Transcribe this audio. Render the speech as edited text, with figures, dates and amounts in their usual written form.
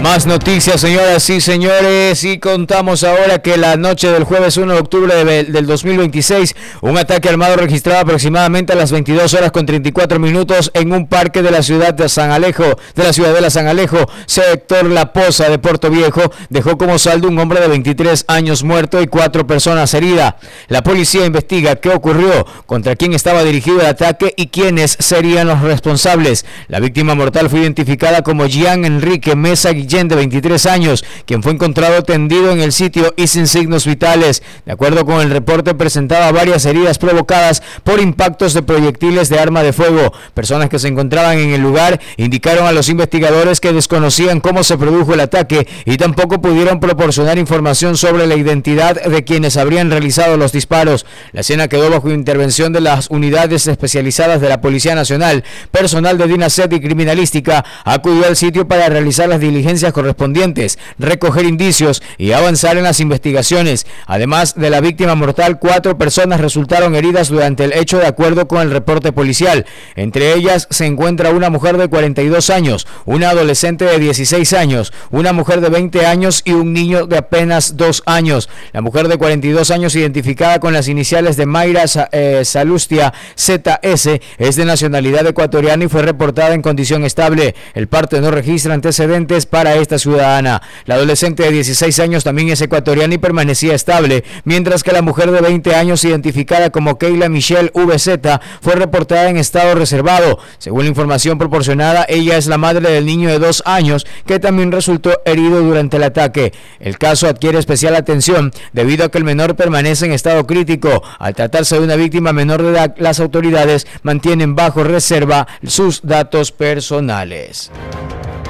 Más noticias, señoras y señores, y contamos ahora que la noche del jueves 1 de octubre del 2026, un ataque armado registrado aproximadamente a las 22 horas con 34 minutos en un parque de la ciudad de San Alejo, de la ciudadela San Alejo, sector La Poza de Puerto Viejo, dejó como saldo un hombre de 23 años muerto y 4 personas heridas. La policía investiga qué ocurrió, contra quién estaba dirigido el ataque y quiénes serían los responsables. La víctima mortal fue identificada como Gian Enrique Mesa Guillén, de 23 años, quien fue encontrado tendido en el sitio y sin signos vitales. De acuerdo con el reporte, presentaba varias heridas provocadas por impactos de proyectiles de arma de fuego. Personas que se encontraban en el lugar indicaron a los investigadores que desconocían cómo se produjo el ataque y tampoco pudieron proporcionar información sobre la identidad de quienes habrían realizado los disparos. La escena quedó bajo intervención de las unidades especializadas de la Policía Nacional. Personal de DINASET y Criminalística acudió al sitio para realizar las diligencias correspondientes, recoger indicios y avanzar en las investigaciones. Además de la víctima mortal, 4 personas resultaron heridas durante el hecho, de acuerdo con el reporte policial. Entre ellas se encuentra una mujer de 42 años, una adolescente de 16 años, una mujer de 20 años y un niño de apenas 2 años. La mujer de 42 años, identificada con las iniciales de Mayra Salustia ZS, es de nacionalidad ecuatoriana y fue reportada en condición estable. El parte no registra antecedentes para esta ciudadana. La adolescente de 16 años también es ecuatoriana y permanecía estable, mientras que la mujer de 20 años, identificada como Keila Michelle VZ, fue reportada en estado reservado. Según la información proporcionada, ella es la madre del niño de 2 años que también resultó herido durante el ataque. El caso adquiere especial atención debido a que el menor permanece en estado crítico. Al tratarse de una víctima menor de edad, las autoridades mantienen bajo reserva sus datos personales.